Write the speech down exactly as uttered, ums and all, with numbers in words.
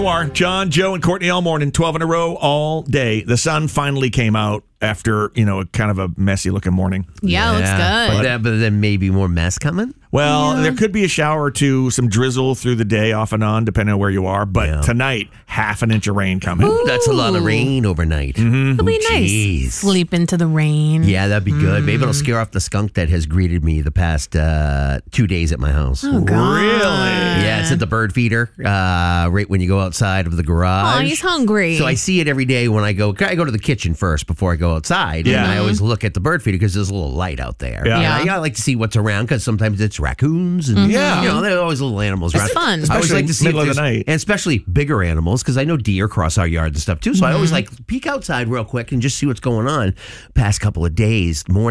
Are John, Joe, and Courtney all morning, twelve in a row, all day. The sun finally came out after, you know, a kind of a messy looking morning. Yeah, looks good. But, then, but then maybe more mess coming? Well, Yeah. there could be a shower or two, some drizzle through the day off and on, depending on where you are. But Yeah. tonight, half an inch of rain coming. Ooh, that's a lot of rain overnight. Mm-hmm. It'll be Ooh, nice. geez. Sleep into the rain. Yeah, that'd be good. Maybe it'll scare off the skunk that has greeted me the past uh, two days at my house. Oh, God. Really? Yeah, it's at the bird feeder, uh, right when you go outside of the garage. Oh, he's hungry. So I see it every day when I go. I go to the kitchen first before I go outside. Yeah. And I always look at the bird feeder because there's a little light out there. Yeah. Yeah. And I, I like to see what's around because sometimes it's raccoons and Yeah. you know, there are always little animals It's around. fun. I always Especially like to see if middle of the there's- night. and especially bigger animals because I know deer cross our yard and stuff too. So I always like peek outside real quick and just see what's going on. Past couple of days, morning.